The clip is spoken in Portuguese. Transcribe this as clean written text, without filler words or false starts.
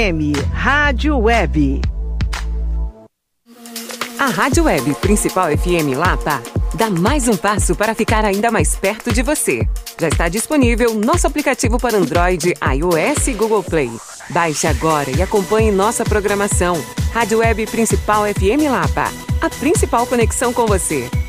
FM Rádio Web. A Rádio Web Principal FM Lapa dá mais um passo para ficar ainda mais perto de você. Já está disponível nosso aplicativo para Android, iOS e Google Play. Baixe agora e acompanhe nossa programação. Rádio Web Principal FM Lapa, a principal conexão com você.